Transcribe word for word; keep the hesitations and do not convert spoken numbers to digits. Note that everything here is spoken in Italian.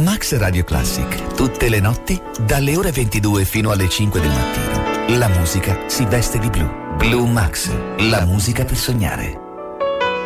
Max Radio Classic, tutte le notti, dalle ore ventidue fino alle cinque del mattino, la musica si veste di blu. Blue Max, la musica per sognare.